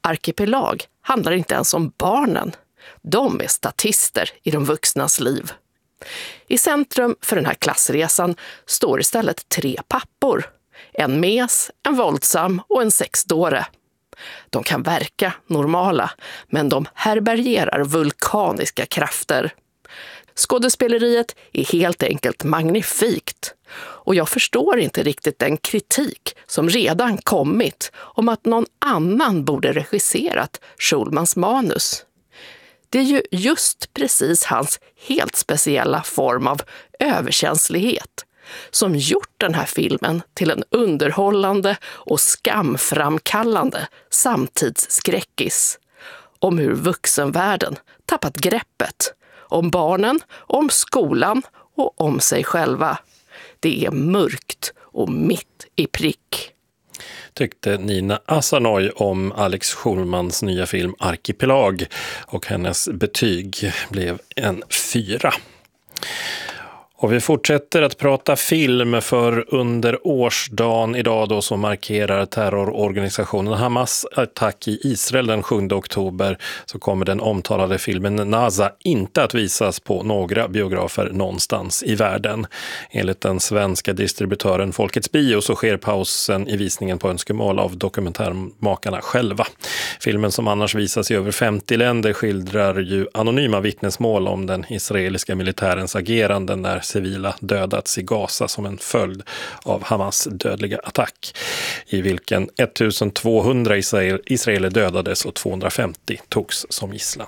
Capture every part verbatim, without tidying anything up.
Arkipelag handlar inte ens om barnen. De är statister i de vuxnas liv. I centrum för den här klassresan står istället tre pappor. En mes, en våldsam och en sexdåre. De kan verka normala, men de härbärgerar vulkaniska krafter. Skådespeleriet är helt enkelt magnifikt. Och jag förstår inte riktigt den kritik som redan kommit om att någon annan borde regisserat Schulmans manus. Det är ju just precis hans helt speciella form av överkänslighet som gjort den här filmen till en underhållande och skamframkallande samtidsskräckis om hur vuxenvärlden tappat greppet om barnen, om skolan och om sig själva. Det är mörkt och mitt i prick. Tyckte Nina Asanoy om Alex Schulmans nya film Arkipelag, och hennes betyg blev en fyra. Och vi fortsätter att prata film, för under årsdagen idag då så markerar terrororganisationen Hamas attack i Israel den sjunde oktober, så kommer den omtalade filmen Naza inte att visas på några biografer någonstans i världen. Enligt den svenska distributören Folkets Bio så sker pausen i visningen på önskemål av dokumentärmakarna själva. Filmen, som annars visas i över femtio länder, skildrar ju anonyma vittnesmål om den israeliska militärens agerande när civila dödats i Gaza som en följd av Hamas dödliga attack, i vilken ettusentvåhundra israeler dödades och tvåhundrafemtio togs som gisslan.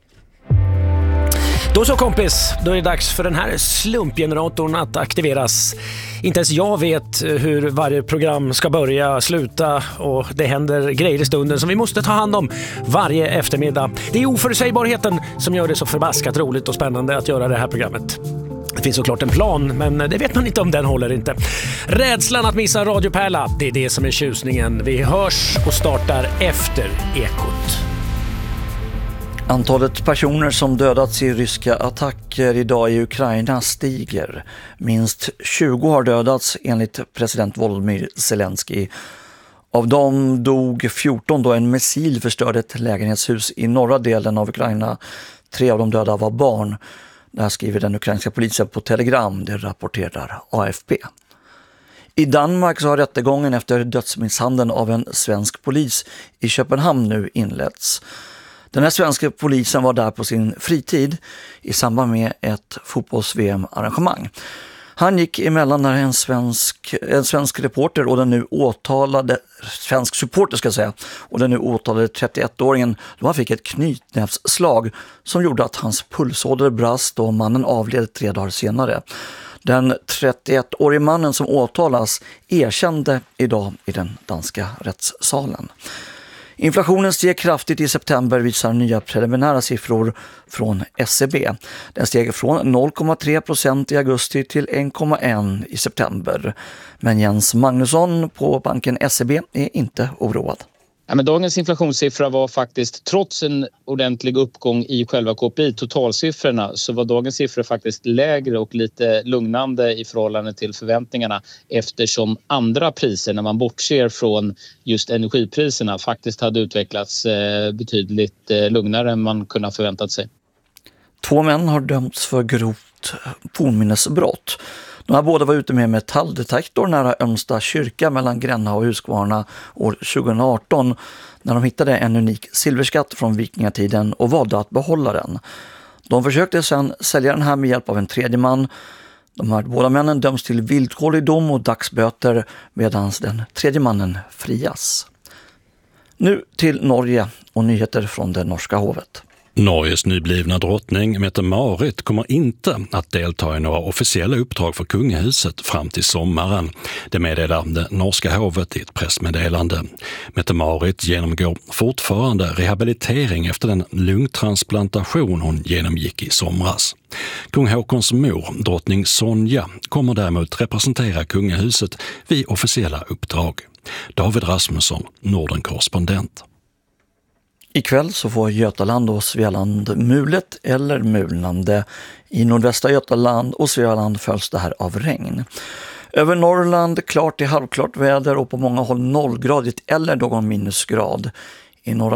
Då så kompis, då är det dags för den här slumpgeneratorn att aktiveras. Inte ens jag vet hur varje program ska börja, sluta, och det händer grejer i stunden som vi måste ta hand om varje eftermiddag. Det är oförutsägbarheten som gör det så förbaskat roligt och spännande att göra det här programmet. Det finns såklart en plan, men det vet man inte om den håller inte. Rädslan att missa radiopärla, det är det som är tjusningen. Vi hörs och startar efter Ekot. Antalet personer som dödats i ryska attacker idag i Ukraina stiger. Minst tjugo har dödats enligt president Volodymyr Zelensky. Av dem dog fjorton då en missil förstörde ett lägenhetshus i norra delen av Ukraina. Tre av de döda var barn. Det här skriver den ukrainska polisen på Telegram, det rapporterar A F P. I Danmark så har rättegången efter dödsmisshandeln av en svensk polis i Köpenhamn nu inletts. Den här svenska polisen var där på sin fritid i samband med ett fotbolls-V M-arrangemang. Han gick emellan när en svensk, en svensk reporter och den nu åtalade, svensk supporter ska jag säga, och den nu åtalade trettioettåringen, då han fick ett knytnävsslag som gjorde att hans pulsåder brast och mannen avled tre dagar senare. Den trettioettårige mannen som åtalas erkände idag i den danska rättssalen. Inflationen steg kraftigt i september, visar nya preliminära siffror från S E B. Den steg från noll komma tre procent i augusti till en komma ett i september. Men Jens Magnusson på banken S E B är inte oroad. Ja, men dagens inflationssiffra var faktiskt, trots en ordentlig uppgång i själva K P I, totalsiffrorna, så var dagens siffror faktiskt lägre och lite lugnande i förhållande till förväntningarna, eftersom andra priser, när man bortser från just energipriserna, faktiskt hade utvecklats betydligt lugnare än man kunde ha förväntat sig. Två män har dömts för grovt fornminnesbrott. De här båda var ute med metalldetektor nära Ömsta kyrka mellan Gränna och Huskvarna år tjugoarton när de hittade en unik silverskatt från vikingatiden och valde att behålla den. De försökte sedan sälja den här med hjälp av en tredje man. De här båda männen döms till villkorlig dom och dagsböter medan den tredje mannen frias. Nu till Norge och nyheter från det norska hovet. Norges nyblivna drottning Mette-Marit kommer inte att delta i några officiella uppdrag för kungahuset fram till sommaren. Det meddelar det norska hovet i ett pressmeddelande. Mette-Marit genomgår fortfarande rehabilitering efter den lungtransplantation hon genomgick i somras. Kung Håkons mor, drottning Sonja, kommer däremot representera kungahuset vid officiella uppdrag. David Rasmusson, Norden-korrespondent. Ikväll så får Götaland och Svealand mulet eller mulnande. I nordvästra Götaland och Svealand följs det här av regn. Över Norrland klart till halvklart väder och på många håll nollgradigt eller någon minusgrad. I norra